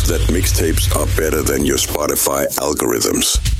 that mixtapes are better than your Spotify algorithms.